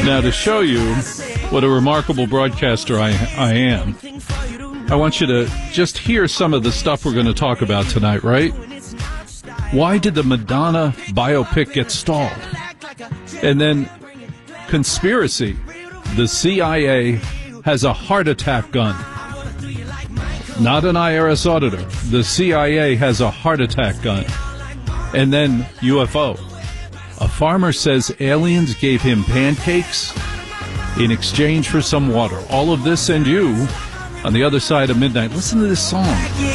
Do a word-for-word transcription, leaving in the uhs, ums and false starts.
Now, to show you what a remarkable broadcaster I, I am, I want you to just hear some of the stuff we're going to talk about tonight, right? Why did the Madonna biopic get stalled? And then conspiracy. The C I A has a heart attack gun. Not an I R S auditor. The C I A has a heart attack gun. And then U F O. A farmer says aliens gave him pancakes in exchange for some water. All of this and you on the other side of midnight. Listen to this song.